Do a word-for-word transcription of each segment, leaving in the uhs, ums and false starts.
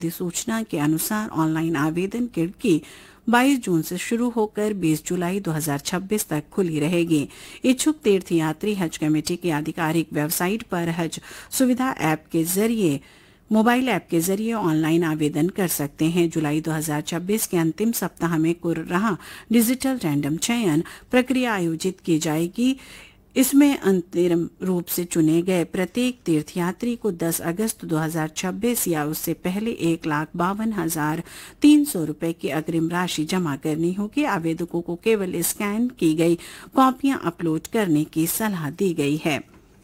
अधिसूचना के अनुसार ऑनलाइन आवेदन की बाईस जून से शुरू होकर बीस जुलाई दो हज़ार छब्बीस तक खुली रहेगी। इच्छुक तीर्थयात्री हज कमेटी की आधिकारिक वेबसाइट पर हज सुविधा ऐप के जरिए मोबाइल ऐप के जरिए ऑनलाइन आवेदन कर सकते हैं। जुलाई दो हज़ार छब्बीस के अंतिम सप्ताह में कुर्राह डिजिटल रैंडम चयन प्रक्रिया आयोजित की जाएगी। इसमें अंतरिम रूप से चुने गए प्रत्येक तीर्थयात्री को दस अगस्त दो हज़ार छब्बीस या उससे पहले एक लाख बावन हजार तीन सौ रुपए की अग्रिम राशि जमा करनी होगी। आवेदकों को केवल स्कैन की गई कॉपियां अपलोड करने की सलाह दी गई है।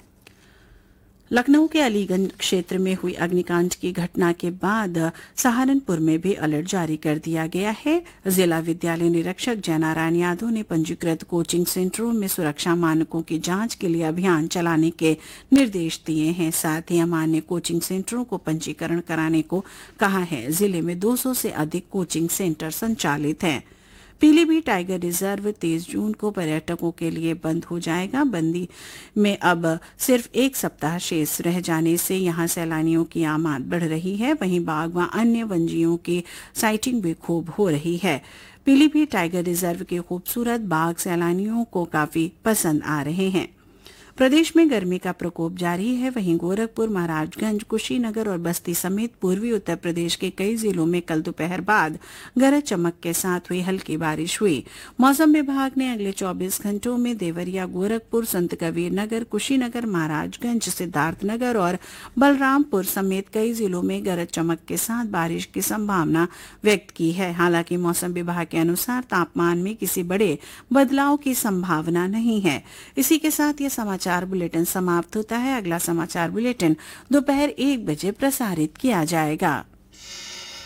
लखनऊ के अलीगंज क्षेत्र में हुई अग्निकांड की घटना के बाद सहारनपुर में भी अलर्ट जारी कर दिया गया है। जिला विद्यालय निरीक्षक जयनारायण यादव ने पंजीकृत कोचिंग सेंटरों में सुरक्षा मानकों की जांच के लिए अभियान चलाने के निर्देश दिए हैं। साथ ही अमान्य कोचिंग सेंटरों को पंजीकरण कराने को कहा है। जिले में दो सौ से अधिक कोचिंग सेंटर संचालित हैं। पीलीभीत टाइगर रिजर्व तेईस जून को पर्यटकों के लिए बंद हो जाएगा। बंदी में अब सिर्फ एक सप्ताह शेष रह जाने से यहां सैलानियों की आमद बढ़ रही है। वहीं बाघ व अन्य वन्यजीवों की साइटिंग भी खूब हो रही है। पीलीभीत टाइगर रिजर्व के खूबसूरत बाघ सैलानियों को काफी पसंद आ रहे हैं। प्रदेश में गर्मी का प्रकोप जारी है। वहीं गोरखपुर, महाराजगंज, कुशीनगर और बस्ती समेत पूर्वी उत्तर प्रदेश के कई जिलों में कल दोपहर बाद गरज चमक के साथ हुई हल्की बारिश हुई। मौसम विभाग ने अगले चौबीस घंटों में देवरिया, गोरखपुर, संत कबीर नगर, कुशीनगर, महाराजगंज, सिद्धार्थनगर और बलरामपुर समेत कई जिलों में गरज चमक के साथ बारिश की संभावना व्यक्त की है। हालांकि मौसम विभाग के अनुसार तापमान में किसी बड़े बदलाव की संभावना नहीं है। इसी के साथ ये समाचार समाचार बुलेटिन समाप्त होता है। अगला समाचार बुलेटिन दोपहर एक बजे प्रसारित किया जाएगा।